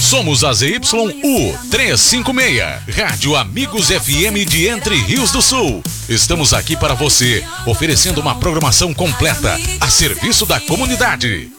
Somos a ZYU 356, Rádio Amigos FM de Entre Rios do Sul. Estamos aqui para você, oferecendo uma programação completa a serviço da comunidade.